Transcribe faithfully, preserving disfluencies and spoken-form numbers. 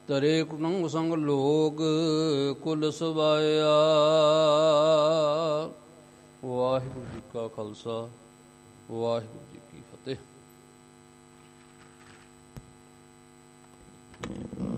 ਤਰੇ ਕੁਟੰਬ ਸੰਗ ਲੋਕ ਕੁਲ ਸਵਾਇਆ। ਵਾਹਿਗੁਰੂ ਜੀ ਕਾ ਖਾਲਸਾ, ਵਾਹਿਗੁਰੂ ਜੀ ਕੀ ਫਤਿਹ।